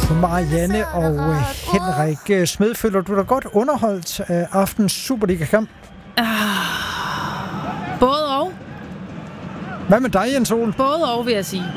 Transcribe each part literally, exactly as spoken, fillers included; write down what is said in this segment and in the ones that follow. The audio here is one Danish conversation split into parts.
Marianne og Henrik Smed, føler du dig godt underholdt af aftens Superliga-kamp? Ah, både og. Hvad med dig, Jens Ole? Både og, vil jeg sige.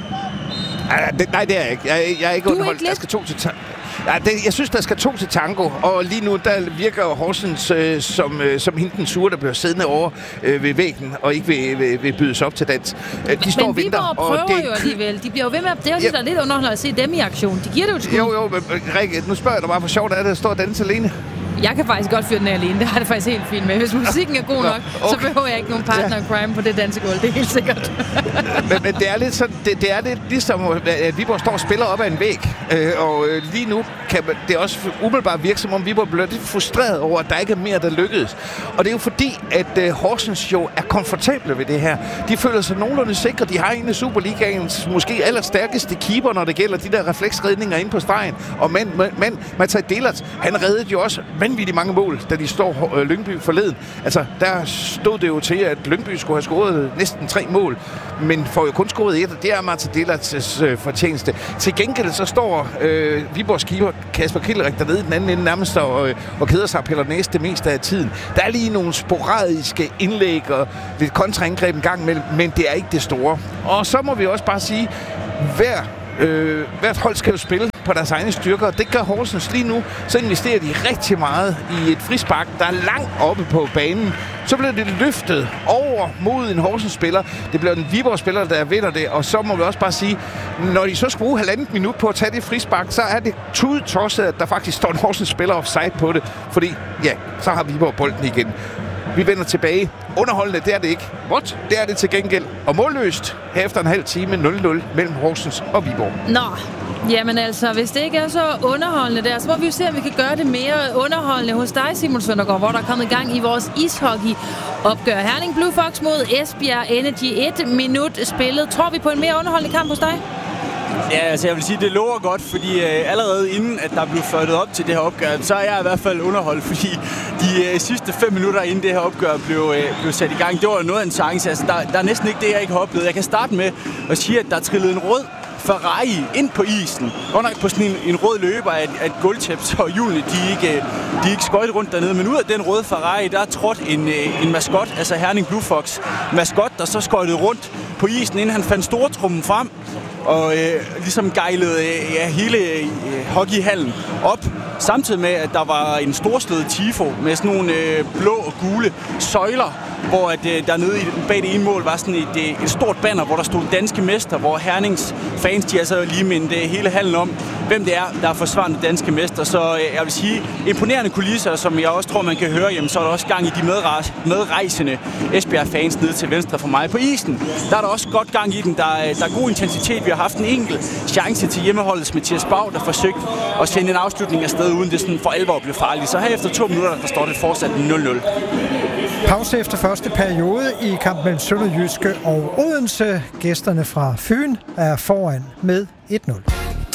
Nej, det, nej, det er jeg ikke. Jeg, jeg er ikke Du er underholdt. ikke Der skal to til ta- ja, det, jeg synes, der skal to til tango. Og lige nu, der virker Horsens øh, som, øh, som hende den sure, der bliver siddende over øh, ved væggen og ikke vil, vil, vil bydes op til dans. Øh, de står og venter. Men prøver og det, jo alligevel. De bliver jo ved med at... Det er jo ja. lidt lidt underholdende at se dem i aktion. De giver det jo et skud. Jo, jo, men Rikke, nu spørger jeg dig bare, hvor sjovt er det at stå og danse alene? Jeg kan faktisk godt fyre den af alene. Det har det faktisk helt fint med. Hvis musikken er god nok, okay. så behøver jeg ikke nogen partner in crime på det dansegulv. Det er helt sikkert. men, men det er lidt sådan, det, det er lidt ligesom, at Viborg står og spiller op ad en væg. Øh, og øh, lige nu kan man, det er også umiddelbart virke, som om Viborg bliver lidt frustreret over, at der ikke er mere, der lykkedes. Og det er jo fordi, at øh, Horsens jo er komfortable ved det her. De føler sig nogenlunde sikre. De har en af Superligaens måske allerstærkeste keeper, når det gælder de der refleksredninger inde på stregen. Og men, men, men Matthijs Delert, han reddede jo også vanvittigt mange mål, da de står øh, Lyngby forleden. Altså, der stod det jo til, at Lyngby skulle have scoret næsten tre mål, men får jo kun scoret et, og det er Matthijs Delerts øh, fortjeneste. Til gengæld så står øh, Viborgs keeper Kasper Kjellerik dernede i den anden ende nærmest og, øh, og keder sig og piller næste det meste af tiden. Der er lige nogle sporadiske indlæg og lidt kontraangreb en gang imellem, men det er ikke det store. Og så må vi også bare sige, hver Øh, hvert hold skal jo spille på deres egne styrker, og det gør Horsens lige nu. Så investerer de rigtig meget i et frispark, der er langt oppe på banen. Så bliver det løftet over mod en Horsens-spiller. Det bliver en Viborg-spiller, der vinder det, og så må vi også bare sige, når de så skal bruge halvandet minut på at tage det frispark, så er det tudetosset, at der faktisk står en Horsens-spiller offside på det, fordi ja, så har Viborg bolden igen. Vi vender tilbage. Underholdende, det er det ikke. What? Det er det til gengæld. Og målløst her efter en halv time nul nul mellem Horsens og Viborg. Nå, jamen altså, hvis det ikke er så underholdende der, så må vi jo se, om vi kan gøre det mere underholdende hos dig, Simon Søndergaard, hvor der er kommet i gang i vores ishockey-opgør. Herning Blue Fox mod Esbjerg Energy. Et minut spillet. Tror vi på en mere underholdende kamp hos dig? Ja, altså jeg vil sige, det lover godt, fordi øh, allerede inden, at der blev ført op til det her opgør, så er jeg i hvert fald underholdt, fordi de øh, sidste fem minutter inden det her opgør blev, øh, blev sat i gang, det var noget af en chance. Altså, der, der er næsten ikke det, jeg ikke har oplevet. Jeg kan starte med at sige, at der er trillet en rød Ferrari ind på isen, under på sådan en, en rød løber af, af et gulvtæp, så hjulene, de ikke, de ikke skøjt rundt dernede. Men ud af den røde Ferrari, der er trådt en, en maskot, altså Herning Blue Fox maskot, der så skøjtede rundt på isen, inden han fandt stortrummen frem, og øh, ligesom gejlede øh, ja, hele øh, hockeyhallen op, samtidig med, at der var en storslået tifo med sådan nogle øh, blå og gule søjler, hvor at, øh, dernede i, bag det ene mål var sådan et, et stort banner, hvor der stod danske mester, hvor Hernings fans, de altså lige mindet hele hallen om, hvem det er, der er forsvarende danske mester. Så øh, jeg vil sige, imponerende kulisser, som jeg også tror, man kan høre, jamen, så er der også gang i de medrejs- medrejsende Esbjerg-fans nede til venstre for mig. På isen, der er der også godt gang i den. Der er, der er god intensitet. Vi har haft en enkelt chance til hjemmeholdets Mathias Bau, der forsøgte at sende en afslutning afsted, uden det sådan for alvor blev farligt. Så her efter to minutter, der står det fortsat nul nul. Pause efter første periode i kampen mellem Sønderjyske og Odense. Gæsterne fra Fyn er foran med et nul.